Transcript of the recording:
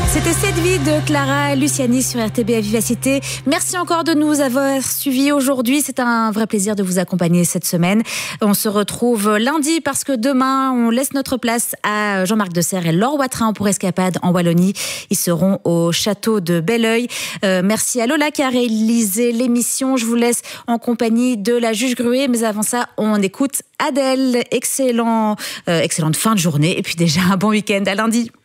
C'était Cette vie de Clara Luciani sur RTBF Vivacité. Merci encore de nous avoir suivis aujourd'hui. C'est un vrai plaisir de vous accompagner cette semaine. On se retrouve lundi parce que demain, on laisse notre place à Jean-Marc Deserre et Laure Watrin pour Escapade en Wallonie. Ils seront au château de Belleuil. Merci à Lola qui a réalisé l'émission. Je vous laisse en compagnie de la juge Gruet. Mais avant ça, on écoute Adèle. Excellente fin de journée et puis déjà un bon week-end. À lundi.